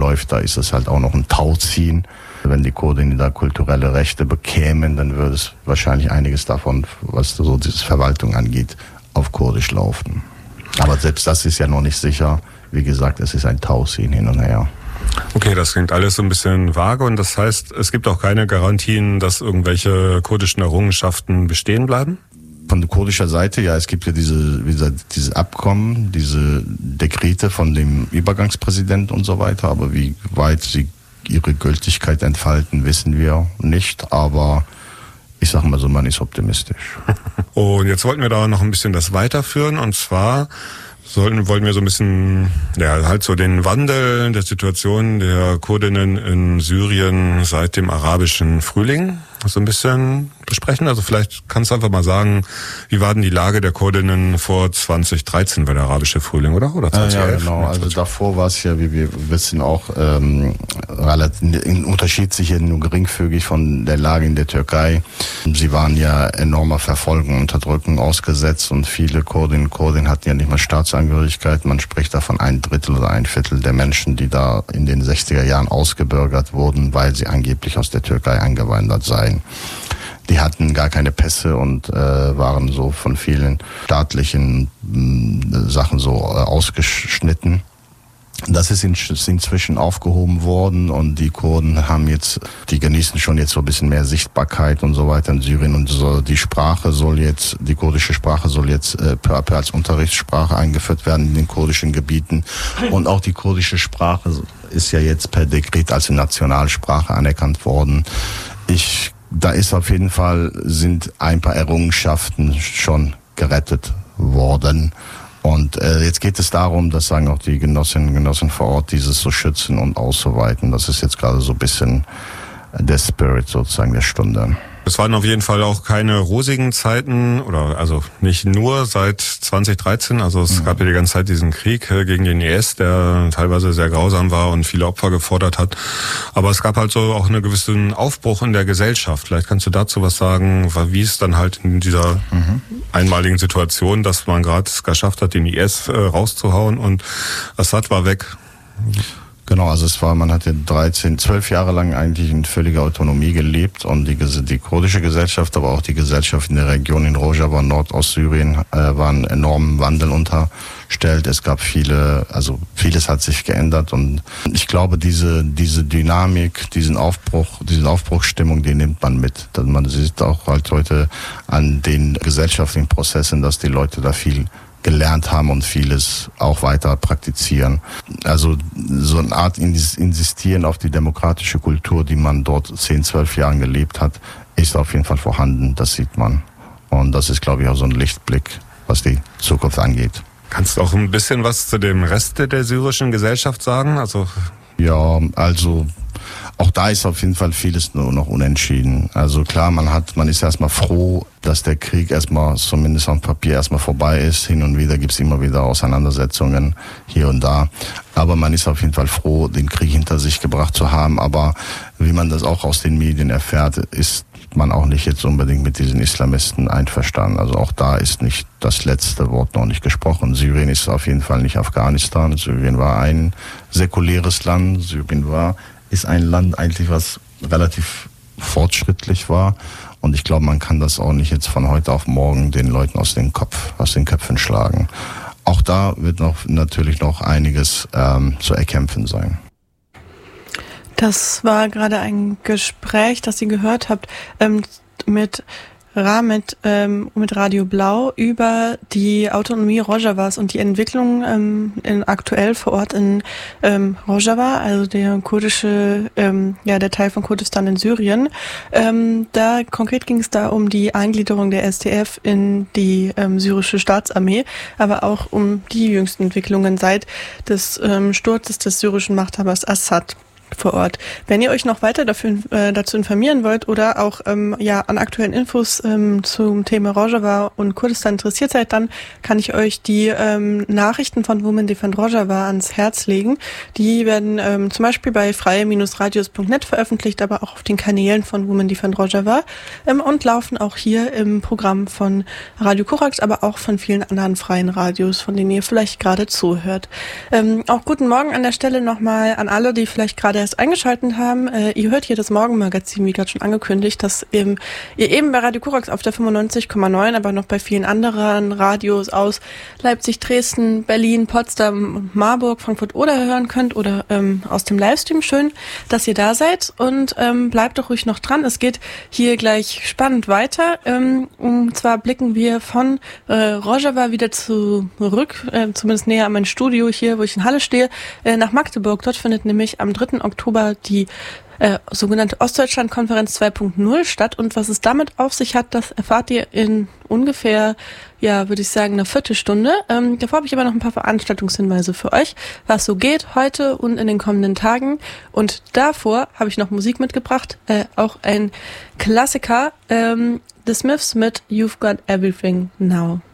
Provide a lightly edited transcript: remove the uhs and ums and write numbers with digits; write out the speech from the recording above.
läuft, da ist es halt auch noch ein Tauziehen. Wenn die Kurden da kulturelle Rechte bekämen, dann würde es wahrscheinlich einiges davon, was so diese Verwaltung angeht, auf Kurdisch laufen. Aber selbst das ist ja noch nicht sicher. Wie gesagt, es ist ein Tauziehen hin und her. Okay, das klingt alles so ein bisschen vage und das heißt, es gibt auch keine Garantien, dass irgendwelche kurdischen Errungenschaften bestehen bleiben? Von kurdischer Seite, ja, es gibt ja diese Abkommen, diese Dekrete von dem Übergangspräsidenten und so weiter, aber wie weit sie ihre Gültigkeit entfalten, wissen wir nicht, aber ich sag mal so, man ist optimistisch. Und jetzt wollten wir da noch ein bisschen das weiterführen und zwar wollten wir so ein bisschen, ja, halt so den Wandel der Situation der Kurdinnen in Syrien seit dem arabischen Frühling so ein bisschen besprechen. Also vielleicht kannst du einfach mal sagen, wie war denn die Lage der Kurdinnen vor 2013 bei der arabische Frühling, oder? Oder 2011? Ja, genau. Also davor war es ja, wie wir wissen, auch unterschied sich ja nur geringfügig von der Lage in der Türkei. Sie waren ja enormer Verfolgung, Unterdrückung ausgesetzt und viele Kurdinnen und Kurden hatten ja nicht mal Staatsangehörigkeit. Man spricht da von 1/3 oder 1/4 der Menschen, die da in den 60er Jahren ausgebürgert wurden, weil sie angeblich aus der Türkei eingewandert seien. Die hatten gar keine Pässe und waren so von vielen staatlichen Sachen so ausgeschnitten. Das ist inzwischen aufgehoben worden und die Kurden die genießen schon jetzt so ein bisschen mehr Sichtbarkeit und so weiter in Syrien und so. Die kurdische Sprache soll jetzt peu à peu als Unterrichtssprache eingeführt werden in den kurdischen Gebieten und auch die kurdische Sprache ist ja jetzt per Dekret als Nationalsprache anerkannt worden. Da ist auf jeden Fall, sind ein paar Errungenschaften schon gerettet worden. Und jetzt geht es darum, das sagen auch die Genossinnen und Genossen vor Ort, dieses zu schützen und auszuweiten. Das ist jetzt gerade so ein bisschen der Spirit sozusagen der Stunde. Es waren auf jeden Fall auch keine rosigen Zeiten, also nicht nur seit 2013. Also es gab ja die ganze Zeit diesen Krieg gegen den IS, der teilweise sehr grausam war und viele Opfer gefordert hat. Aber es gab halt so auch einen gewissen Aufbruch in der Gesellschaft. Vielleicht kannst du dazu was sagen, wie es dann halt in dieser einmaligen Situation, dass man gerade es geschafft hat, den IS rauszuhauen und Assad war weg. Genau, also man hat ja 12 Jahre lang eigentlich in völliger Autonomie gelebt und die kurdische Gesellschaft, aber auch die Gesellschaft in der Region in Rojava, Nordostsyrien, waren enormen Wandel unterstellt. Es gab vieles hat sich geändert und ich glaube, diese Dynamik, diese Aufbruchsstimmung, die nimmt man mit. Man sieht auch halt heute an den gesellschaftlichen Prozessen, dass die Leute da viel gelernt haben und vieles auch weiter praktizieren. Also so eine Art Insistieren auf die demokratische Kultur, die man dort 10, 12 Jahren gelebt hat, ist auf jeden Fall vorhanden, das sieht man. Und das ist, glaube ich, auch so ein Lichtblick, was die Zukunft angeht. Kannst du auch ein bisschen was zu dem Rest der syrischen Gesellschaft sagen? Ja, also auch da ist auf jeden Fall vieles nur noch unentschieden. Also klar, man ist erstmal froh, dass der Krieg erstmal zumindest auf Papier erstmal vorbei ist. Hin und wieder gibt's immer wieder Auseinandersetzungen hier und da. Aber man ist auf jeden Fall froh, den Krieg hinter sich gebracht zu haben. Aber wie man das auch aus den Medien erfährt, ist man auch nicht jetzt unbedingt mit diesen Islamisten einverstanden. Also auch da ist nicht das letzte Wort noch nicht gesprochen. Syrien ist auf jeden Fall nicht Afghanistan. Syrien war ein säkuläres Land. Ist ein Land eigentlich, was relativ fortschrittlich war. Und ich glaube, man kann das auch nicht jetzt von heute auf morgen den Leuten aus den Köpfen schlagen. Auch da wird natürlich noch einiges zu erkämpfen sein. Das war gerade ein Gespräch, das ihr gehört habt, mit Rahmet mit Radio Blau über die Autonomie Rojavas und die Entwicklung aktuell vor Ort in Rojava, also der kurdische, der Teil von Kurdistan in Syrien. Da konkret ging es da um die Eingliederung der SDF in die syrische Staatsarmee, aber auch um die jüngsten Entwicklungen seit des Sturzes des syrischen Machthabers Assad. vor Ort. Wenn ihr euch noch weiter dazu informieren wollt oder auch an aktuellen Infos zum Thema Rojava und Kurdistan interessiert seid, dann kann ich euch die Nachrichten von Women Defend Rojava ans Herz legen. Die werden zum Beispiel bei freie-radios.net veröffentlicht, aber auch auf den Kanälen von Women Defend Rojava und laufen auch hier im Programm von Radio Korax, aber auch von vielen anderen freien Radios, von denen ihr vielleicht gerade zuhört. Auch guten Morgen an der Stelle nochmal an alle, die vielleicht gerade erst eingeschaltet haben. Ihr hört hier das Morgenmagazin, wie gerade schon angekündigt, dass ihr eben bei Radio Korax auf der 95,9, aber noch bei vielen anderen Radios aus Leipzig, Dresden, Berlin, Potsdam, Marburg, Frankfurt oder hören könnt oder aus dem Livestream. Schön, dass ihr da seid und bleibt doch ruhig noch dran. Es geht hier gleich spannend weiter. Und zwar blicken wir von Rojava wieder zurück, zumindest näher an mein Studio hier, wo ich in Halle stehe, nach Magdeburg. Dort findet nämlich am 3. Oktober die sogenannte Ostdeutschland-Konferenz 2.0 statt. Und was es damit auf sich hat, das erfahrt ihr in ungefähr, würde ich sagen, einer Viertelstunde. Davor habe ich aber noch ein paar Veranstaltungshinweise für euch, was so geht heute und in den kommenden Tagen. Und davor habe ich noch Musik mitgebracht, auch ein Klassiker, The Smiths mit You've Got Everything Now.